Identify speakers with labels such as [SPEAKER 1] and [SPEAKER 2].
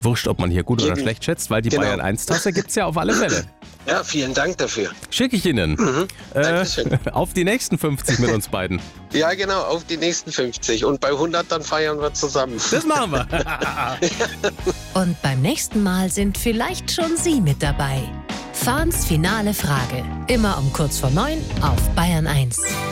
[SPEAKER 1] Wurscht, ob man hier gut oder schlecht schätzt, weil die
[SPEAKER 2] Genau.
[SPEAKER 1] Bayern 1-Tasse gibt es ja auf alle Fälle.
[SPEAKER 2] Ja, vielen Dank dafür.
[SPEAKER 1] Schicke ich Ihnen.
[SPEAKER 2] Dankeschön.
[SPEAKER 1] Auf die nächsten 50 mit uns beiden.
[SPEAKER 2] Ja, genau, auf die nächsten 50. Und bei 100 dann feiern wir zusammen.
[SPEAKER 1] Das machen wir.
[SPEAKER 3] Und beim nächsten Mal sind vielleicht schon Sie mit dabei. Fahns finale Frage. Immer um kurz vor 9 auf Bayern 1.